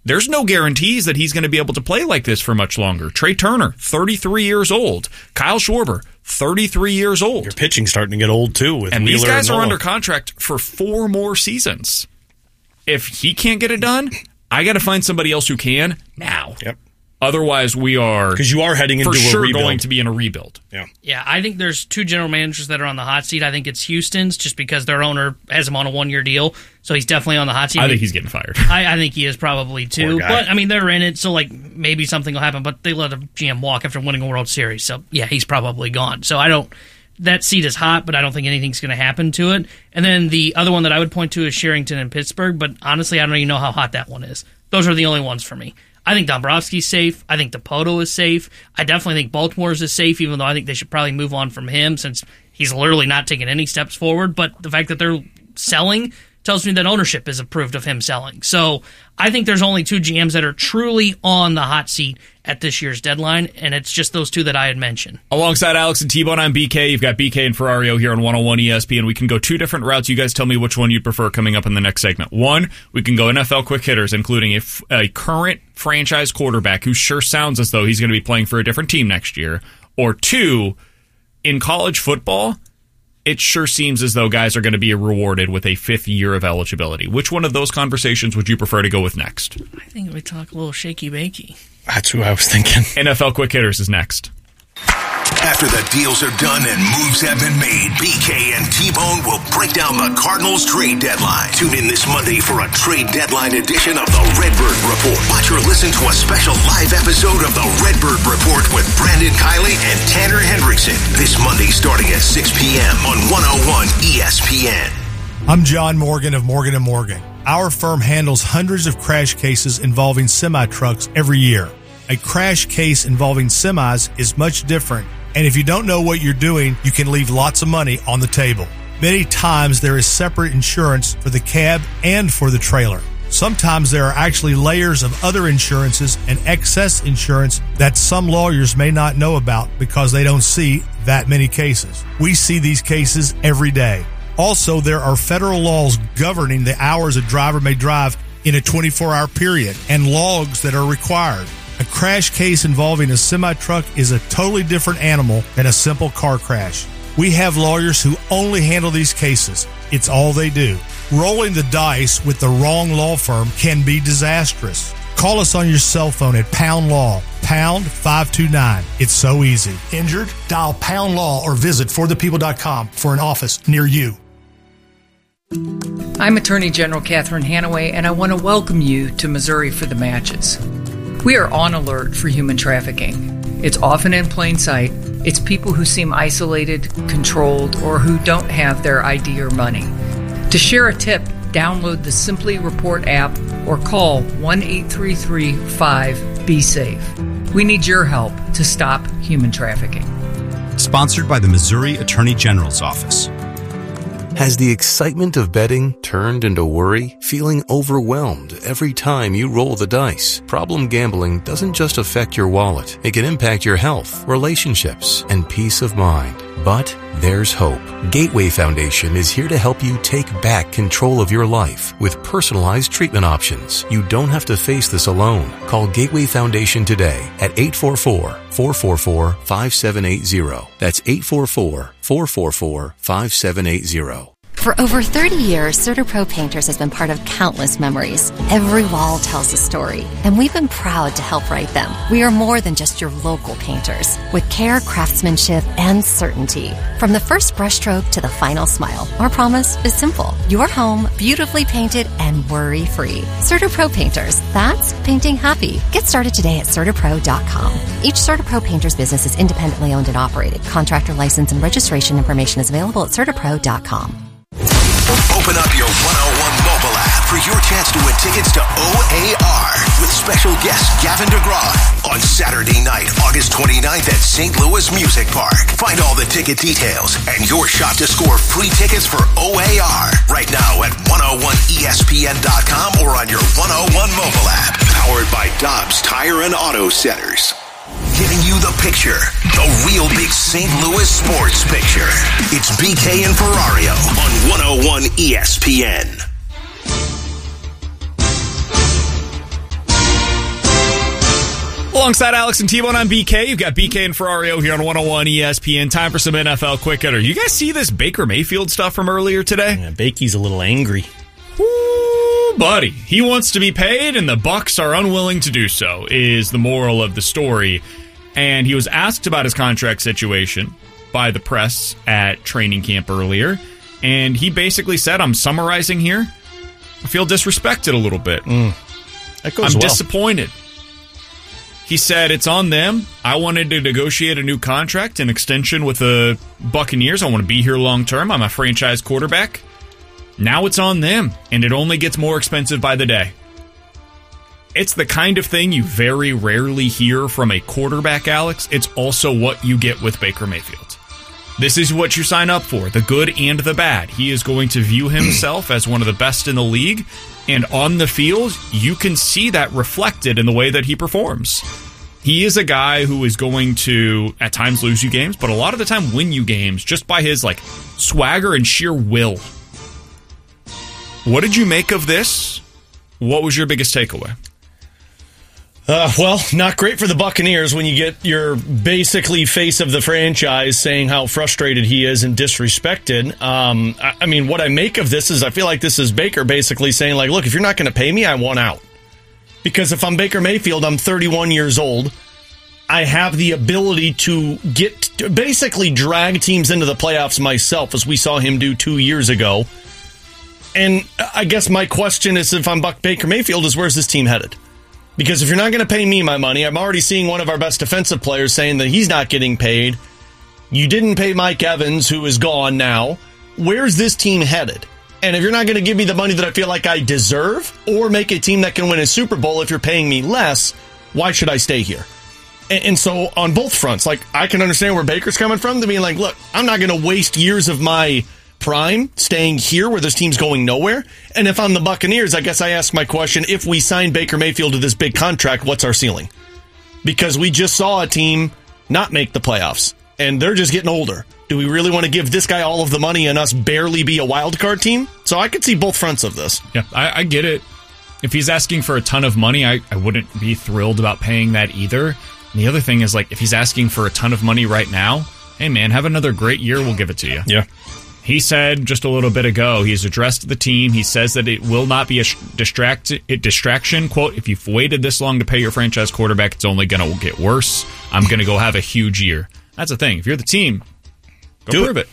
there's no guarantees that he's going to be able to play like this for much longer. Trey Turner, 33 years old. Kyle Schwarber, 33 years old. Your pitching's starting to get old, too, with and Wheeler these guys and are Nola. under contract for 4 more seasons. If he can't get it done, I got to find somebody else who can now. Yep. Otherwise, we are because you are heading into for sure a rebuild. going to be in a rebuild. Yeah, I think there's 2 general managers that are on the hot seat. I think it's Houston's, just because their owner has him on a 1-year deal, so he's definitely on the hot seat. I think he's getting fired. I think he is probably too. But I mean, they're in it, so like maybe something will happen. But they let a GM walk after winning a World Series, so yeah, he's probably gone. So I don't. That seat is hot, but I don't think anything's going to happen to it. And then the other one that I would point to is Sherrington and Pittsburgh, but honestly, I don't even know how hot that one is. Those are the only ones for me. I think Dombrowski's safe. I think DePoto is safe. I definitely think Baltimore's is safe, even though I think they should probably move on from him since he's literally not taking any steps forward. But the fact that they're selling tells me that ownership is approved of him selling. So I think there's only 2 GMs that are truly on the hot seat at this year's deadline, and it's just those 2 that I had mentioned. Alongside Alex and T-Bone, I'm BK. You've got BK and Ferrario here on 101 ESPN. We can go 2 different routes. You guys tell me which one you'd prefer coming up in the next segment. 1, we can go NFL quick hitters, including a current franchise quarterback who sure sounds as though he's going to be playing for a different team next year. Or 2, in college football, it sure seems as though guys are going to be rewarded with a 5th year of eligibility. Which one of those conversations would you prefer to go with next? I think we talk a little shaky-bakey. That's who I was thinking. NFL quick hitters is next. After the deals are done and moves have been made, BK and T-Bone will break down the Cardinals trade deadline. Tune in this Monday for a trade deadline edition of the Redbird Report. Watch or listen to a special live episode of the Redbird Report with Brandon Kiley and Tanner Hendrickson. This Monday starting at 6 p.m. on 101 ESPN. I'm John Morgan of Morgan & Morgan. Our firm handles hundreds of crash cases involving semi-trucks every year. A crash case involving semis is much different, and if you don't know what you're doing, you can leave lots of money on the table. Many times there is separate insurance for the cab and for the trailer. Sometimes there are actually layers of other insurances and excess insurance that some lawyers may not know about because they don't see that many cases. We see these cases every day. Also, there are federal laws governing the hours a driver may drive in a 24-hour period and logs that are required. A crash case involving a semi-truck is a totally different animal than a simple car crash. We have lawyers who only handle these cases. It's all they do. Rolling the dice with the wrong law firm can be disastrous. Call us on your cell phone at Pound Law, pound 529. It's so easy. Injured? Dial Pound Law or visit forthepeople.com for an office near you. I'm Attorney General Catherine Hanaway, and I want to welcome you to Missouri for the Matches. We are on alert for human trafficking. It's often in plain sight. It's people who seem isolated, controlled, or who don't have their ID or money. To share a tip, download the Simply Report app or call 1-833-5-BE-SAFE. We need your help to stop human trafficking. Sponsored by the Missouri Attorney General's Office. Has the excitement of betting turned into worry? Feeling overwhelmed every time you roll the dice? Problem gambling doesn't just affect your wallet. It can impact your health, relationships, and peace of mind. But there's hope. Gateway Foundation is here to help you take back control of your life with personalized treatment options. You don't have to face this alone. Call Gateway Foundation today at 844-444-5780. That's 844-444-5780. For over 30 years, CertaPro Painters has been part of countless memories. Every wall tells a story, and we've been proud to help write them. We are more than just your local painters, with care, craftsmanship, and certainty. From the first brushstroke to the final smile, our promise is simple. Your home, beautifully painted and worry-free. CertaPro Painters, that's painting happy. Get started today at CertaPro.com. Each CertaPro Painters business is independently owned and operated. Contractor license and registration information is available at CertaPro.com. Open up your 101 mobile app for your chance to win tickets to OAR with special guest Gavin DeGraw on Saturday night, August 29th at St. Louis Music Park. Find all the ticket details and your shot to score free tickets for OAR right now at 101ESPN.com or on your 101 mobile app. Powered by Dobbs Tire and Auto Centers. Giving you the picture, the real big St. Louis sports picture. It's BK and Ferrario on 101 ESPN. Alongside Alex and T-Bone on BK, you've got BK and Ferrario here on 101 ESPN. Time for some NFL quick hitter. You guys see this Baker Mayfield stuff from earlier today? Yeah, Bakey's a little angry. Ooh, buddy. He wants to be paid, and the Bucs are unwilling to do so, is the moral of the story. And he was asked about his contract situation by the press at training camp earlier, and he basically said, I'm summarizing here, I feel disrespected a little bit. That goes I'm well. disappointed. He said, it's on them. I wanted to negotiate a new contract, an extension with the Buccaneers. I want to be here long term. I'm a franchise quarterback. Now it's on them, and it only gets more expensive by the day. It's the kind of thing you very rarely hear from a quarterback, Alex. It's also what you get with Baker Mayfield. This is what you sign up for, the good and the bad. He is going to view himself as one of the best in the league, and on the field, you can see that reflected in the way that he performs. He is a guy who is going to, at times, lose you games, but a lot of the time win you games just by his swagger and sheer will. What did you make of this? What was your biggest takeaway? Well, not great for the Buccaneers when you get your basically face of the franchise saying how frustrated he is and disrespected. I mean, what I make of this is I feel like this is Baker basically saying, look, if you're not going to pay me, I want out. Because if I'm Baker Mayfield, I'm 31 years old. I have the ability to basically drag teams into the playoffs myself, as we saw him do 2 years ago. And I guess my question is, if I'm Baker Mayfield, is where's this team headed? Because if you're not going to pay me my money, I'm already seeing one of our best defensive players saying that he's not getting paid. You didn't pay Mike Evans, who is gone now. Where's this team headed? And if you're not going to give me the money that I feel like I deserve, or make a team that can win a Super Bowl if you're paying me less, why should I stay here? And so on both fronts, I can understand where Baker's coming from, to being look, I'm not going to waste years of my prime staying here where this team's going nowhere. And if I'm the Buccaneers, I guess I ask my question, if we sign Baker Mayfield to this big contract, what's our ceiling? Because we just saw a team not make the playoffs, and they're just getting older. Do we really want to give this guy all of the money and us barely be a wild card team? So I could see both fronts of this. Yeah, I get it. If he's asking for a ton of money, I wouldn't be thrilled about paying that either. And the other thing is, if he's asking for a ton of money right now, hey man, have another great year, we'll give it to you. Yeah. He said just a little bit ago, he's addressed the team. He says that it will not be a distraction. Quote, if you've waited this long to pay your franchise quarterback, it's only going to get worse. I'm going to go have a huge year. That's the thing. If you're the team, go prove it.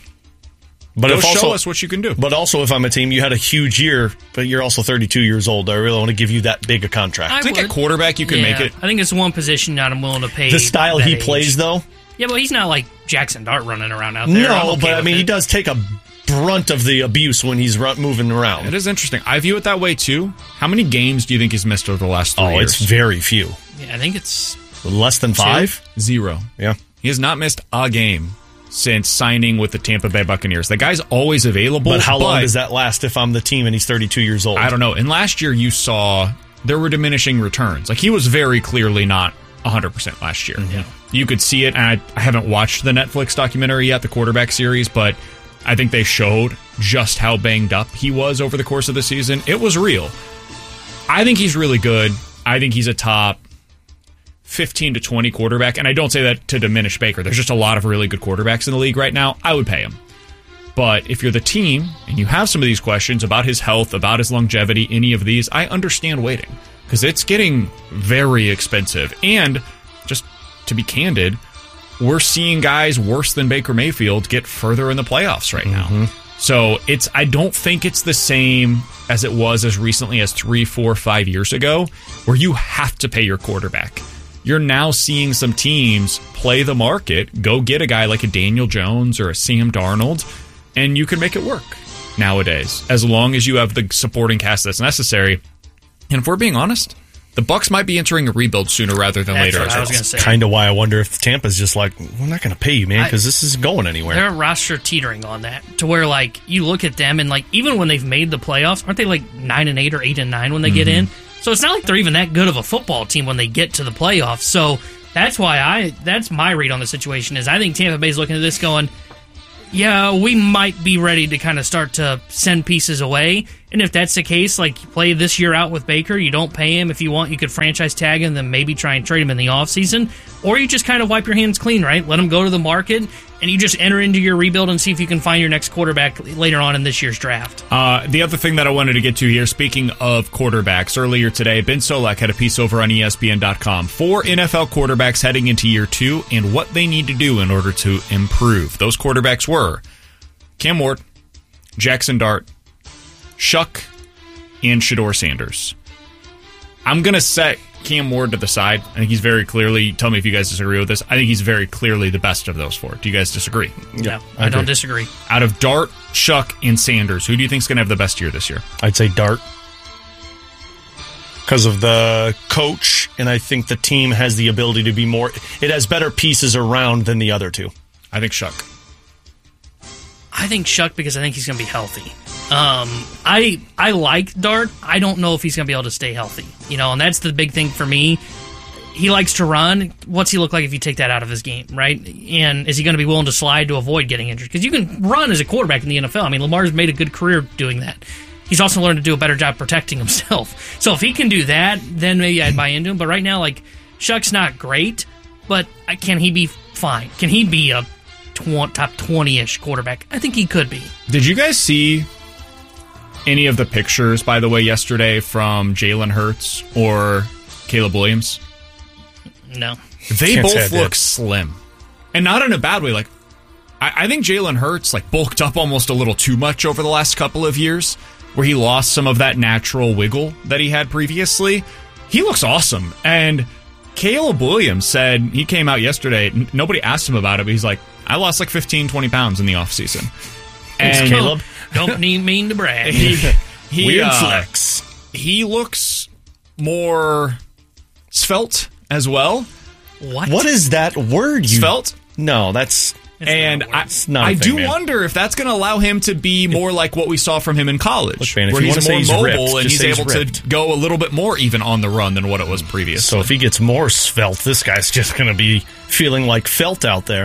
But show us what you can do. But also, if I'm a team, you had a huge year, but you're also 32 years old. Do I really want to give you that big a contract? I think at quarterback, you can make it. I think it's one position that I'm willing to pay. The style he plays, though? Yeah, but he's not like Jackson Dart running around out there. No, but he does take a brunt of the abuse when he's moving around. It is interesting. I view it that way, too. How many games do you think he's missed over the last 3 years? Oh, it's very few. Yeah, I think it's... Less than 5? 0. Yeah. He has not missed a game since signing with the Tampa Bay Buccaneers. The guy's always available. But how long does that last if I'm the team and he's 32 years old? I don't know. And last year you saw there were diminishing returns. He was very clearly not 100% last year. Mm-hmm. You could see it, and I haven't watched the Netflix documentary yet, the quarterback series, but I think they showed just how banged up he was over the course of the season. It was real. I think he's really good. I think he's a top 15 to 20 quarterback, and I don't say that to diminish Baker. There's just a lot of really good quarterbacks in the league right now. I would pay him. But if you're the team and you have some of these questions about his health, about his longevity, any of these, I understand waiting because it's getting very expensive. And just to be candid, we're seeing guys worse than Baker Mayfield get further in the playoffs right now. So I don't think it's the same as it was as recently as 3, 4, 5 years ago, where you have to pay your quarterback. You're now seeing some teams play the market, go get a guy like a Daniel Jones or a Sam Darnold, and you can make it work nowadays, as long as you have the supporting cast that's necessary. And if we're being honest, the Bucs might be entering a rebuild sooner rather than later. That's what I was going to say. Kind of why I wonder if Tampa's just we're not going to pay you, man, because this isn't going anywhere. They're roster teetering on that, to where you look at them and even when they've made the playoffs, aren't they 9-8 or 8-9 when they get in? So it's not like they're even that good of a football team when they get to the playoffs. So that's why that's my read on the situation is I think Tampa Bay's looking at this going, yeah, we might be ready to kind of start to send pieces away. And if that's the case, like, you play this year out with Baker, you don't pay him. If you want, you could franchise tag him, then maybe try and trade him in the offseason. Or you just kind of wipe your hands clean, right? Let him go to the market, and you just enter into your rebuild and see if you can find your next quarterback later on in this year's draft. The other thing that I wanted to get to here, speaking of quarterbacks, earlier today, Ben Solak had a piece over on ESPN.com. 4 NFL quarterbacks heading into year 2 and what they need to do in order to improve. Those quarterbacks were Cam Ward, Jackson Dart, Shuck, and Shedeur Sanders. I'm going to set Cam Ward to the side. I think he's very clearly, tell me if you guys disagree with this, I think he's very clearly the best of those 4. Do you guys disagree? No, I don't disagree. Out of Dart, Shuck, and Sanders, who do you think is going to have the best year this year? I'd say Dart. Because of the coach, and I think the team has the ability to be more, it has better pieces around than the other 2. I think Shuck. I think Shuck because I think he's going to be healthy. I like Dart. I don't know if he's going to be able to stay healthy. And that's the big thing for me. He likes to run. What's he look like if you take that out of his game, right? And is he going to be willing to slide to avoid getting injured? Because you can run as a quarterback in the NFL. I mean, Lamar's made a good career doing that. He's also learned to do a better job protecting himself. So if he can do that, then maybe I'd buy into him. But right now, like, Shuck's not great, but can he be fine? Can he be a top 20-ish quarterback? I think he could be. Did you guys see any of the pictures, by the way, yesterday from Jalen Hurts or Caleb Williams? No. They both look slim. And not in a bad way. Like, I think Jalen Hurts bulked up almost a little too much over the last couple of years, where he lost some of that natural wiggle that he had previously. He looks awesome. And Caleb Williams said, he came out yesterday, nobody asked him about it, but he's like, I lost 15, 20 pounds in the offseason. And Caleb. Don't mean to brag. Weird flex. He looks more svelte as well. What is that word? Svelte? No, that's... And I do wonder if that's going to allow him to be more like what we saw from him in college, look, man, where he's more mobile ripped, and he's able to go a little bit more even on the run than what it was previously. So if he gets more svelte, this guy's just going to be feeling like felt out there.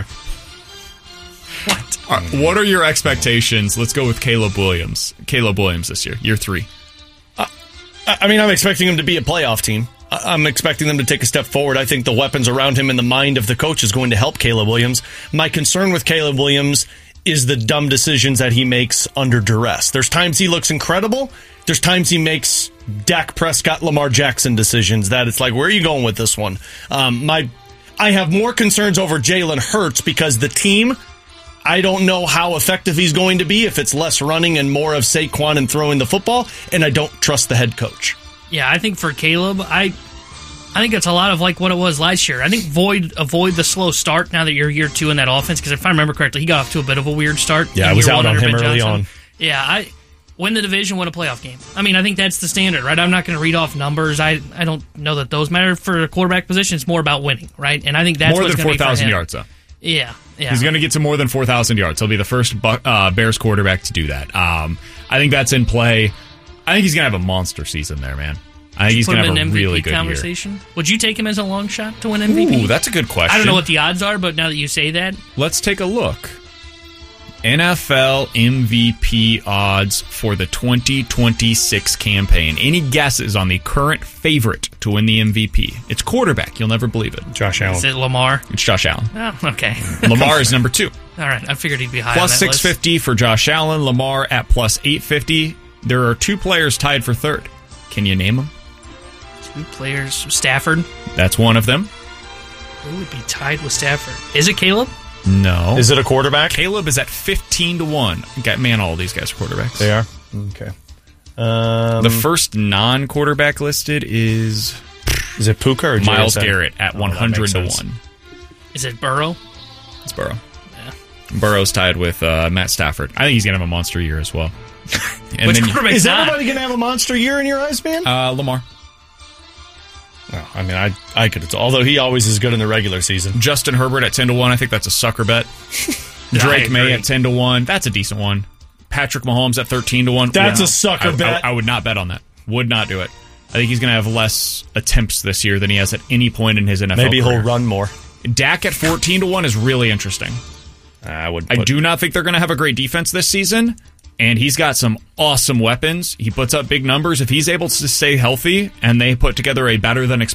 What are your expectations? Let's go with Caleb Williams. Caleb Williams this year 3. I'm expecting him to be a playoff team. I'm expecting them to take a step forward. I think the weapons around him and the mind of the coach is going to help Caleb Williams. My concern with Caleb Williams is the dumb decisions that he makes under duress. There's times he looks incredible. There's times he makes Dak Prescott, Lamar Jackson decisions that it's like, where are you going with this one? I have more concerns over Jalen Hurts because the team, I don't know how effective he's going to be if it's less running and more of Saquon and throwing the football, and I don't trust the head coach. Yeah, I think for Caleb, I think it's a lot of like what it was last year. I think avoid the slow start now that you're year 2 in that offense, because if I remember correctly, he got off to a bit of a weird start. Yeah, I was out on him early on. Yeah, win the division, win a playoff game. I think that's the standard, right? I'm not going to read off numbers. I don't know that those matter for a quarterback position. It's more about winning, right? And I think that's more than 4,000 yards, though. Yeah. He's going to get to more than 4,000 yards. He'll be the first Bears quarterback to do that. I think that's in play. I think he's going to have a monster season there, man. I think he's going to have a really good conversation year. Would you take him as a long shot to win MVP? Ooh, that's a good question. I don't know what the odds are, but now that you say that. Let's take a look. NFL MVP odds for the 2026 campaign. Any guesses on the current favorite to win the MVP? It's quarterback. You'll never believe it. Josh Allen. Is it Lamar? It's Josh Allen. Oh, okay. Lamar is number 2. All right. I figured he'd be high plus on that 650 list. For Josh Allen. Lamar at plus 850. There are 2 players tied for 3rd. Can you name them? 2 players. Stafford. That's one of them. Who would be tied with Stafford? Is it Caleb? No. Is it a quarterback? Caleb is at 15-1. Man, all these guys are quarterbacks. They are? Okay. The first non-quarterback listed is it Puka or Myles Garrett at 100-1. Is it Burrow? It's Burrow. Yeah. Burrow's tied with Matt Stafford. I think he's going to have a monster year as well. And is everybody going to have a monster year in your eyes, man? Lamar. Well, I could. Although he always is good in the regular season. Justin Herbert at 10-1. I think that's a sucker bet. Drake May at 10-1. That's a decent one. Patrick Mahomes at 13-1. That's a sucker bet. I would not bet on that. Would not do it. I think he's going to have less attempts this year than he has at any point in his NFL Maybe career. He'll run more. Dak at 14-1 is really interesting. I do not think they're going to have a great defense this season, and he's got some awesome weapons. He puts up big numbers. If he's able to stay healthy and they put together a better than expected